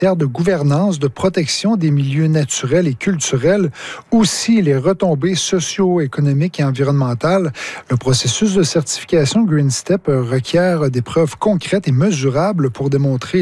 de gouvernance, de protection des milieux naturels et culturels, aussi les retombées socio-économiques et environnementales. Le processus de certification Green Step requiert des preuves concrètes et mesurables pour démontrer